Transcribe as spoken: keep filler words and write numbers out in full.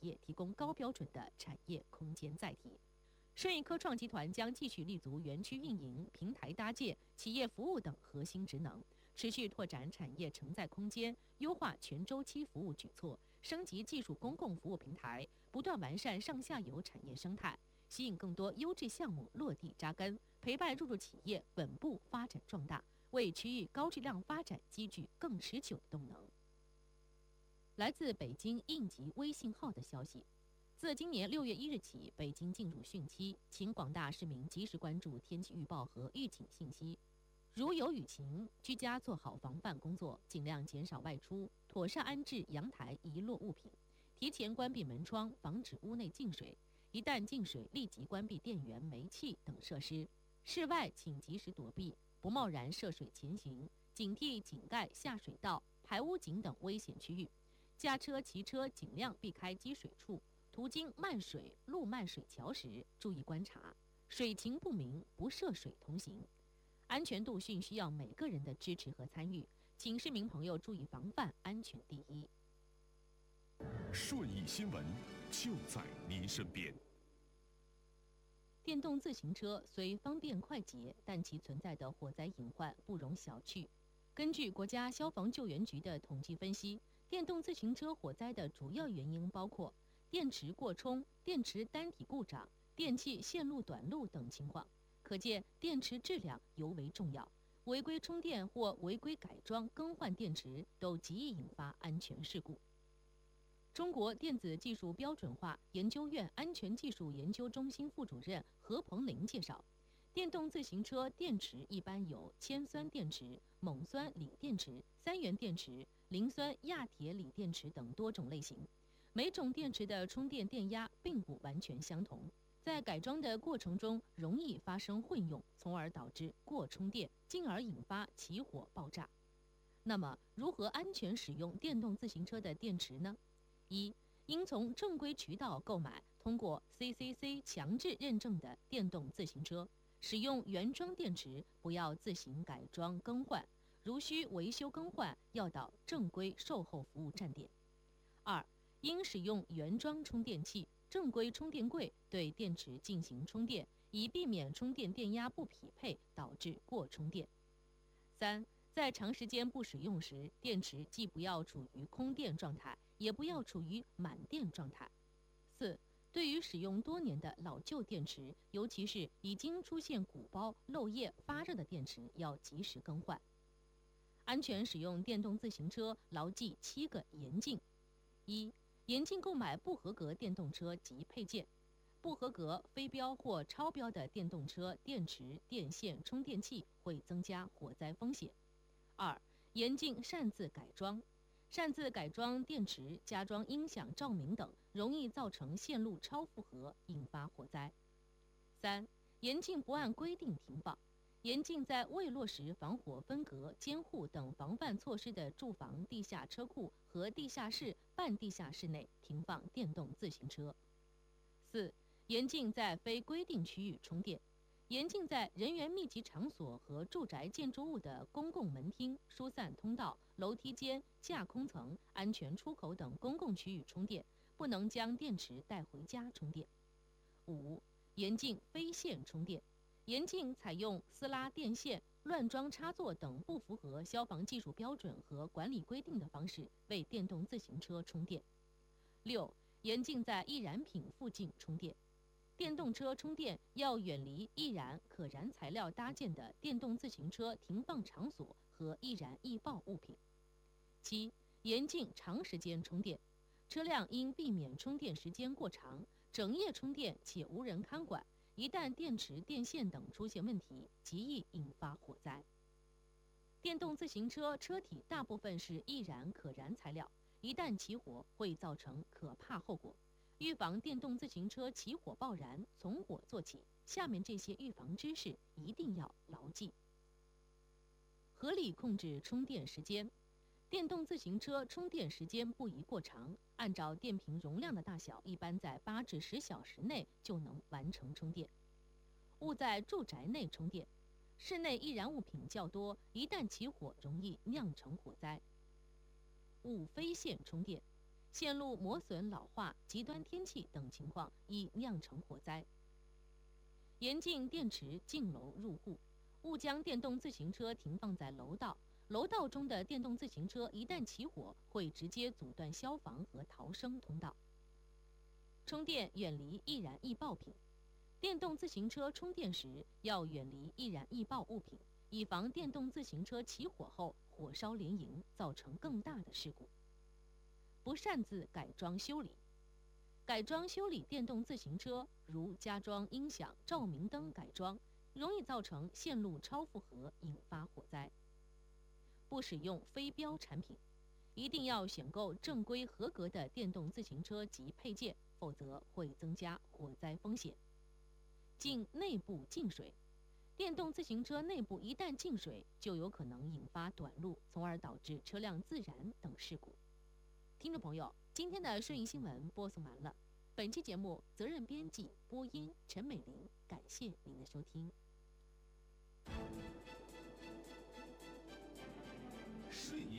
业提供高标准的产业空间载体。顺益科创集团将继续立足园区运营、平台搭建、企业服务等核心职能，持续拓展产业承载空间，优化全周期服务举措，升级技术公共服务平台，不断完善上下游产业生态，吸引更多优质项目落地扎根，陪伴入驻企业稳步发展壮大，为区域高质量发展积聚更持久的动能。来自北京应急微信号的消息，自今年六月一日起，北京进入汛期，请广大市民及时关注天气预报和预警信息。如有雨情，居家做好防范工作，尽量减少外出，妥善安置阳台遗落物品，提前关闭门窗，防止屋内进水。一旦进水，立即关闭电源、煤气等设施。室外请及时躲避，不贸然涉水前行，警惕井盖、下水道、排污井等危险区域。驾车、骑车尽量避开积水处。途经漫水、路漫水桥时，注意观察，水情不明，不涉水同行。安全度训需要每个人的支持和参与，请市民朋友注意防范，安全第一。 顺义新闻就在您身边。 电动自行车虽方便快捷，但其存在的火灾隐患不容小觑。根据国家消防救援局的统计分析，电动自行车火灾的主要原因包括电池过充、电池单体故障、电器线路短路等情况，可见电池质量尤为重要。违规充电或违规改装、更换电池都极易引发安全事故。中国电子技术标准化研究院安全技术研究中心副主任何鹏林介绍，电动自行车电池一般有铅酸电池、锰酸锂电池、三元电池、磷酸亚铁锂电池等多种类型。每种电池的充电电压并不完全相同，在改装的过程中容易发生混用，从而导致过充电，进而引发起火爆炸。那么，如何安全使用电动自行车的电池呢？一、应从正规渠道购买通过 C C C 强制认证的电动自行车，使用原装电池，不要自行改装更换，如需维修更换，要到正规售后服务站点。二、应使用原装充电器、正规充电柜对电池进行充电，以避免充电电压不匹配导致过充电。三、在长时间不使用时，电池既不要处于空电状态，也不要处于满电状态。四、对于使用多年的老旧电池，尤其是已经出现鼓包、漏液、发热的电池，要及时更换。安全使用电动自行车，牢记七个严禁。一、严禁购买不合格电动车及配件。不合格、非标或超标的电动车电池、电线、充电器会增加火灾风险。二、严禁擅自改装。擅自改装电池、加装音响、照明等，容易造成线路超负荷，引发火灾。三、严禁不按规定停放。严禁在未落实防火分隔、监护等防范措施的住房地下车库和地下室、半地下室内停放电动自行车。四、严禁在非规定区域充电。严禁在人员密集场所和住宅建筑物的公共门厅、疏散通道、楼梯间、架空层、安全出口等公共区域充电，不能将电池带回家充电。五、严禁非线充电。严禁采用私拉电线、乱装插座等不符合消防技术标准和管理规定的方式为电动自行车充电。六、严禁在易燃品附近充电。电动车充电要远离易燃可燃材料搭建的电动自行车停放场所和易燃易爆物品。七、严禁长时间充电。车辆应避免充电时间过长，整夜充电且无人看管。一旦电池、电线等出现问题，极易引发火灾。电动自行车车体大部分是易燃可燃材料，一旦起火会造成可怕后果。预防电动自行车起火爆燃，从火做起，下面这些预防知识一定要牢记。合理控制充电时间。电动自行车充电时间不宜过长，按照电瓶容量的大小，一般在八至十小时内就能完成充电。勿在住宅内充电，室内易燃物品较多，一旦起火容易酿成火灾。勿非线充电， 线路磨损老化、极端天气等情况易酿成火灾。严禁电池进楼入户，勿将电动自行车停放在楼道。楼道中的电动自行车一旦起火，会直接阻断消防和逃生通道。充电远离易燃易爆品，电动自行车充电时要远离易燃易爆物品，以防电动自行车起火后火烧连营，造成更大的事故。不擅自改装修理，改装修理电动自行车，如加装音响、照明灯改装，容易造成线路超负荷，引发火灾。不使用非标产品，一定要选购正规合格的电动自行车及配件，否则会增加火灾风险。禁内部进水，电动自行车内部一旦进水，就有可能引发短路，从而导致车辆自燃等事故。听众朋友，今天的顺义新闻播送完了。本期节目责任编辑播音陈美玲，感谢您的收听。 顺义